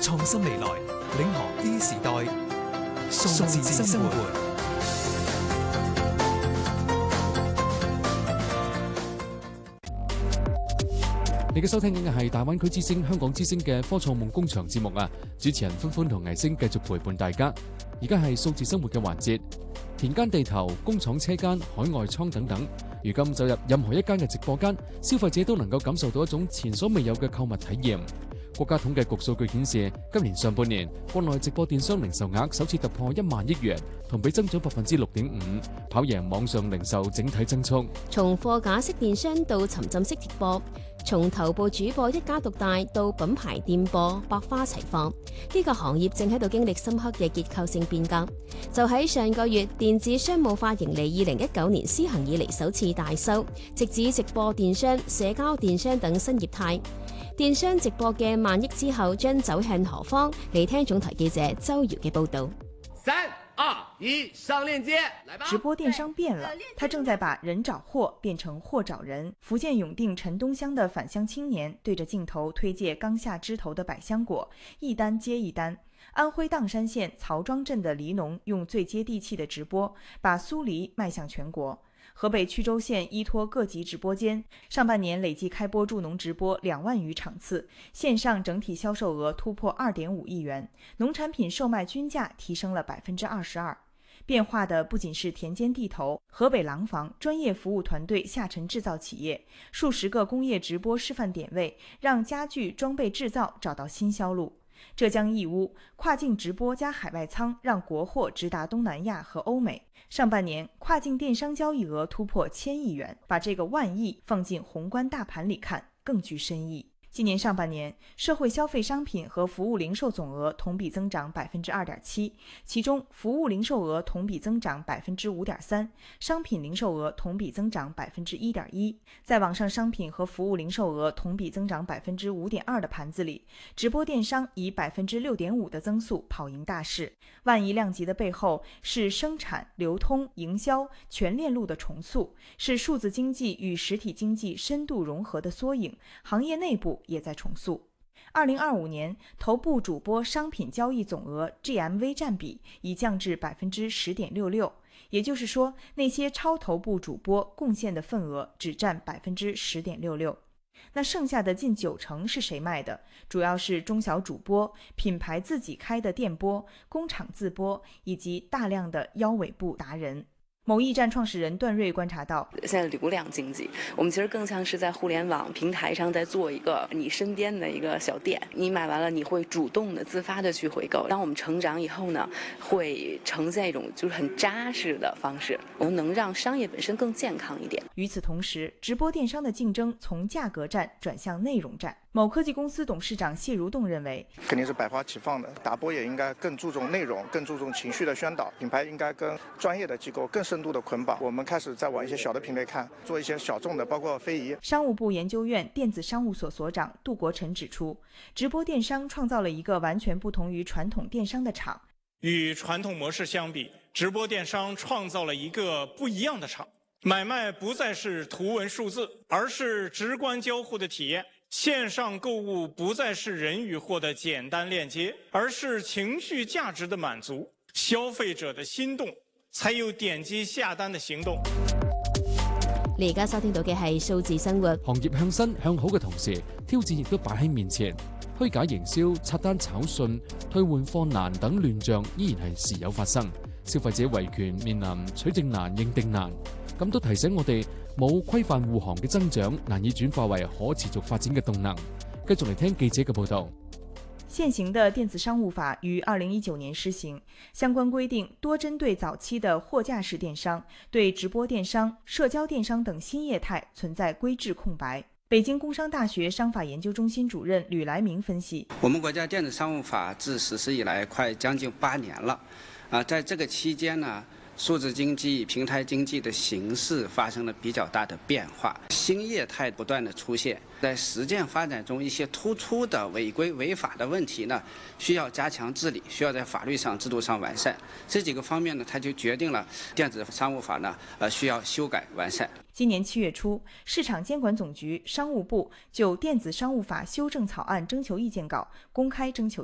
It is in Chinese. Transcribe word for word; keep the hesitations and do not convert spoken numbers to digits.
創新未來，領航 D 時代，數字生活。 你嘅收聽緊嘅係大灣區之聲、香港之聲嘅科創夢工場節目啊！主持人歡歡同藝星繼續陪伴大家。而家係數字生活嘅環節，田間地頭、工廠車間、海外倉等等。如今走入任何一間嘅直播間，消費者都能夠感受到一種前所未有嘅購物體驗。國家統計局數據顯示，今年上半年國內直播電商零售額首次突破一萬億元，同比增長百分之六點五，跑贏網上零售整體增速。 從貨架式電商到沉浸式直播，從頭部主播一家獨大到品牌店播百花齊放，呢個行業正喺度經歷深刻嘅結構性變革。就喺上個月，電子商務化迎嚟二零一九年施行以嚟首次大修，直指直播電商、社交電商等新業態。電商直播嘅萬億之後將走向何方？嚟聽總台記者周瑤嘅報道。 三二一，上鏈接，來吧！ 直播電商變了，它正在把人找貨變成貨找人。福建永定陳東鄉的返鄉青年對着鏡頭推介剛下枝頭的百香果，一單接一單。安徽砀山縣曹莊鎮的梨農用最接地氣的直播，把蘇梨賣向全國。河北曲周縣依託各級直播間，上半年累計開播助農直播兩萬餘場次，線上整體銷售額突破二點五億元，農產品售賣均價提升了百分之二十二。變化的不僅是田間地頭，河北廊坊專業服務團隊下沉製造企業，數十個工業直播示範點位，讓家具裝備製造找到新銷路。浙江義烏跨境直播加海外倉，讓國貨直達東南亞和歐美。上半年跨境電商交易額突破千億元，把這個萬億放進宏觀大盤裡看，更具深意。今年上半年，社會消費商品和服務零售總額同比增長百分之二點七，其中服務零售額同比增長百分之五點三，商品零售額同比增長百分之一點一。在網上商品和服務零售額同比增長百分之五點二的盤子裡，直播電商以百分之六點五的增速跑贏大市。萬億量級的背後是生產、流通、營銷全鏈路的重塑，是數字經濟與實體經濟深度融合的縮影。行業內部也在重塑。二零二五年，頭部主播商品交易總額 G M V 佔比已降至百分之十點六六，也就是說，那些超頭部主播貢獻的份額只佔百分之十點六六。那剩下的近九成是誰賣的？主要是中小主播、品牌自己開的店播、工廠自播，以及大量的腰尾部達人。某驛站創始人段瑞觀察到， 現在流量經濟，我們其實更像是在互聯網平台上在做一個你身邊的一個小店，你買完了你會主動的自發的去回購。當我們成長以後呢，會呈現一種就是很扎實的方式，我們能讓商業本身更健康一點。 與此同時，直播電商的競爭從價格戰轉向內容戰。某科技公司董事長謝如棟認為， 肯定是百花齊放的，打播也應該更注重內容，更注重情緒的宣導，品牌應該跟專業的機構更深度的捆綁。我們開始在往一些小的品類看，做一些小眾的，包括非遺。 商務部研究院電子商務所所長杜國成指出，直播電商創造了一個完全不同於傳統電商的場。 與傳統模式相比，直播電商創造了一個不一樣的場。買賣不再是圖文數字，而是直觀交互的體驗。線上購物不再是人與貨的簡單鏈接，而是情緒價值的滿足。消費者的心動，才有點擊下單的行動。 你而家收聽到嘅係數字生活。 行業向新向好嘅同時，挑戰亦都擺喺面前。虛假營銷、刷單炒信、退換貨難等亂象依然係時有發生。消費者維權面臨取證難、認定難，咁都提醒我哋冇規範護航嘅增長，難以轉化為可持續發展嘅動能。繼續嚟聽記者嘅報道。 現行的電子商務法於二零一九年施行，相關規定多針對早期的貨架式電商，對直播電商、社交電商等新業態存在規制空白。北京工商大學商法研究中心主任呂來明分析， 我們國家電子商務法自實施以來快將近八年了，啊，在這個期間呢，數字經濟、平台經濟的形勢發生了比較大的變化，新業態不斷的出現，在實踐發展中一些突出的違規違法的問題呢，需要加強治理，需要在法律上、制度上完善。這幾個方面呢，它就決定了電子商務法呢，呃，需要修改完善。 今年七月初，市場監管總局、商務部就電子商務法修正草案徵求意見稿公開徵求